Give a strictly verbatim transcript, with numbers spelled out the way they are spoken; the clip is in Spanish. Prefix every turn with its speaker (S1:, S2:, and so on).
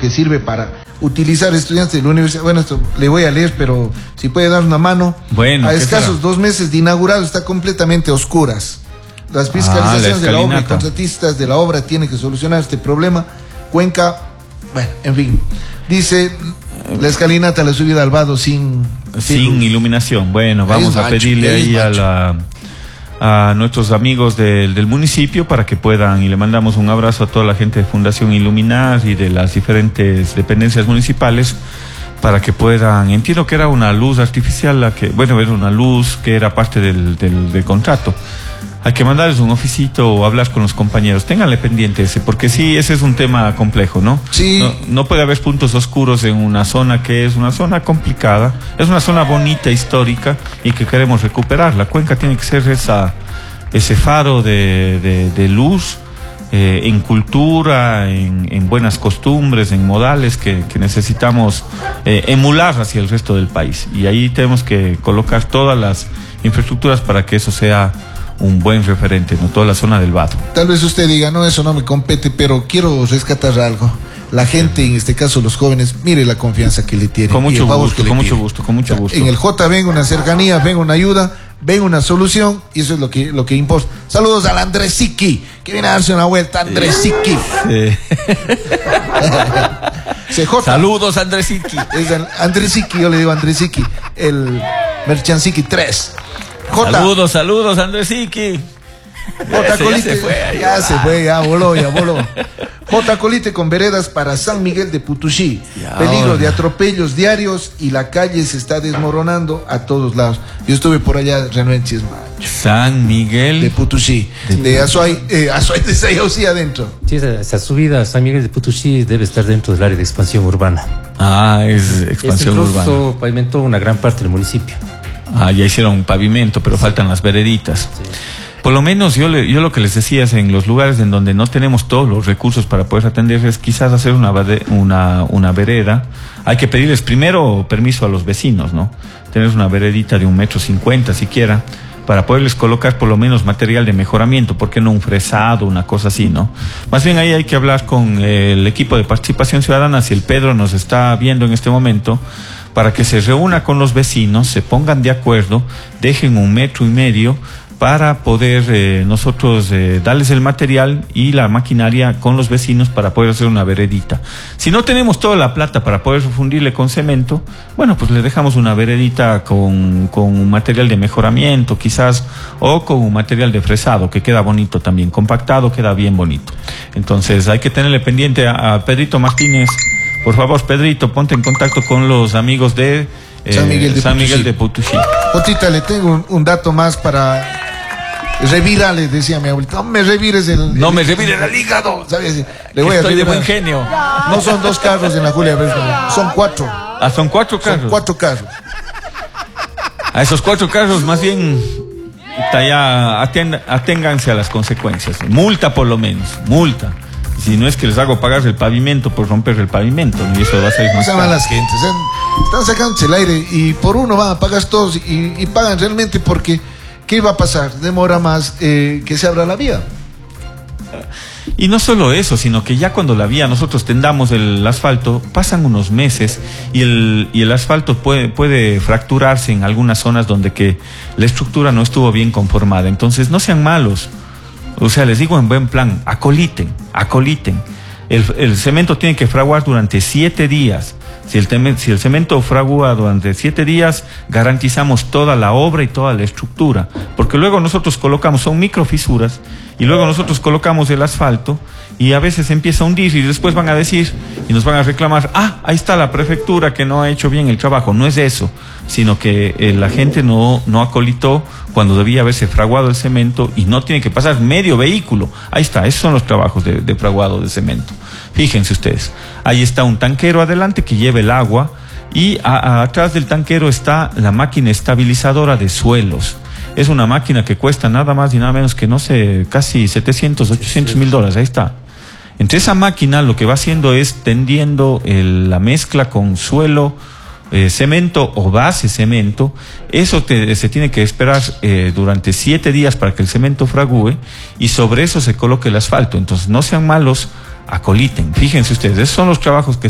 S1: que sirve para utilizar estudiantes de la universidad. Bueno, esto le voy a leer, pero si puede dar una mano.
S2: Bueno,
S1: a escasos dos meses de inaugurado está completamente a oscuras. Las fiscalizaciones
S2: ah,
S1: de la obra y contratistas de la obra tienen que solucionar este problema. Cuenca, bueno, en fin. Dice la escalinata, la subida al vado sin...
S2: Sin iluminación. Bueno, vamos a pedirle ahí a la... a nuestros amigos del, del municipio para que puedan, y le mandamos un abrazo a toda la gente de Fundación Iluminar y de las diferentes dependencias municipales para que puedan, entiendo que era una luz artificial, la que, bueno, era una luz que era parte del, del, del contrato. Hay que mandarles un oficito o hablar con los compañeros. Ténganle pendiente ese, porque sí, ese es un tema complejo, ¿no?
S1: Sí.
S2: No, no puede haber puntos oscuros en una zona que es una zona complicada. Es una zona bonita, histórica, y que queremos recuperar. La Cuenca tiene que ser esa, ese faro de, de, de luz eh, en cultura, en, en buenas costumbres, en modales que, que necesitamos eh, emular hacia el resto del país. Y ahí tenemos que colocar todas las infraestructuras para que eso sea un buen referente, ¿no? Toda la zona del Vado.
S1: Tal vez usted diga, no, eso no me compete, pero quiero rescatar algo. La gente, en este caso los jóvenes, mire la confianza que le tienen.
S2: Con mucho gusto, con mucho gusto, con mucho gusto.
S1: En el J venga una cercanía, venga una ayuda, venga una solución, y eso es lo que, lo que importa. Saludos al Andrés Siki, que viene a darse una vuelta, Andrés Siki. Sí. C J.
S2: Saludos, Andrés Siki.
S1: Es Andrés Siki, yo le digo Andrés Siki, el Merchant Siki tres. J.
S2: Saludos, saludos, Andrés Siki.
S1: J. Colite, ya se fue, ya, ya se fue, ya voló, ya voló. J. Colite con veredas para San Miguel de Putuxí. Peligro de atropellos diarios y la calle se está desmoronando a todos lados. Yo estuve por allá, renuencies, macho.
S2: San Miguel
S1: de Putuxí, de, de Azuay, eh, Azuay de Sayausí adentro.
S3: Sí, esa, esa subida a San Miguel de Putuxí debe estar dentro del área de expansión urbana.
S2: Ah, es expansión
S3: Ese
S2: urbana.
S3: trozo pavimentó una gran parte del municipio.
S2: Ah, ya hicieron un pavimento, pero sí, faltan las vereditas. Sí. Por lo menos yo, le, yo lo que les decía es en los lugares en donde no tenemos todos los recursos para poder atender es quizás hacer una, una, una vereda. Hay que pedirles primero permiso a los vecinos, ¿no? Tener una veredita de un metro cincuenta siquiera para poderles colocar por lo menos material de mejoramiento. ¿Por qué no un fresado, una cosa así, no? Más bien ahí hay que hablar con el equipo de participación ciudadana, si el Pedro nos está viendo en este momento, para que se reúna con los vecinos, se pongan de acuerdo, dejen un metro y medio para poder eh, nosotros eh, darles el material y la maquinaria con los vecinos para poder hacer una veredita. Si no tenemos toda la plata para poder fundirle con cemento, bueno, pues le dejamos una veredita con, con un material de mejoramiento quizás, o con un material de fresado que queda bonito también, compactado, queda bien bonito. Entonces hay que tenerle pendiente a, a Pedrito Martínez. Por favor, Pedrito, ponte en contacto con los amigos de eh, San Miguel de San Miguel de Putuxí.
S1: Otita, le tengo un, un dato más para revirarle, decía mi abuelita. No me revires el...
S2: No
S1: el,
S2: me revires el hígado.
S1: ¿Sabes? Le voy
S2: Estoy
S1: a
S2: de buen genio.
S1: No son dos carros en la Julia Berta, son cuatro.
S2: Ah, son cuatro carros.
S1: Son cuatro carros.
S2: A esos cuatro carros, más bien, ya atend, aténganse a las consecuencias. Multa por lo menos, multa. Si no es que les hago pagar el pavimento por romper el pavimento, y eso va a ser más
S1: caro. No se van las gentes, ¿eh? Están sacándose el aire y por uno van a pagar todos y, y pagan realmente porque ¿qué va a pasar? Demora más eh, que se abra la vía.
S2: Y no solo eso, sino que ya cuando la vía nosotros tendamos el asfalto, pasan unos meses y el, y el asfalto puede, puede fracturarse en algunas zonas donde que la estructura no estuvo bien conformada. Entonces no sean malos. O sea, les digo en buen plan, acoliten, acoliten. El, el cemento tiene que fraguar durante siete días. Si el, teme, si el cemento fragua durante siete días, garantizamos toda la obra y toda la estructura. Porque luego nosotros colocamos, son microfisuras, y luego nosotros colocamos el asfalto, y a veces empieza a hundir, y después van a decir, y nos van a reclamar, ah, ahí está la prefectura que no ha hecho bien el trabajo. No es eso, sino que eh, la gente no, no acolitó cuando debía haberse fraguado el cemento, y no tiene que pasar medio vehículo. Ahí está, esos son los trabajos de, de fraguado de cemento. Fíjense ustedes, ahí está un tanquero adelante que lleva el agua, y a, a, atrás del tanquero está la máquina estabilizadora de suelos. Es una máquina que cuesta nada más y nada menos que, no sé, casi setecientos, ochocientos mil dólares. Ahí está. Entre esa máquina lo que va haciendo es tendiendo el, la mezcla con suelo, eh, cemento o base cemento. Eso te, se tiene que esperar eh, durante siete días para que el cemento fragúe, y sobre eso se coloque el asfalto. Entonces no sean malos, acoliten. Fíjense ustedes, esos son los trabajos que